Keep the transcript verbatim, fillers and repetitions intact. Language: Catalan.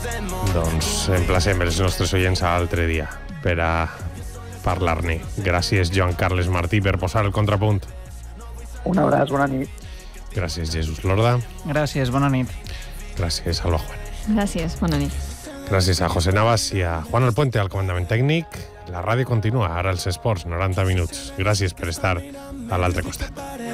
Doncs emplacem els nostres oients a l'altre dia per a parlar-ne. Gràcies, Joan Carles Martí, per posar el contrapunt. Un abraç, bona nit. Gràcies, Jesús Lorda. Gràcies, bona nit. Gràcies, Alba Juan. Gràcies, bona nit. Gràcies a José Navas i a Juan Alpuente al comandament tècnic. La ràdio continua, ara els esports, noranta minuts. Gràcies per estar a l'altre costat.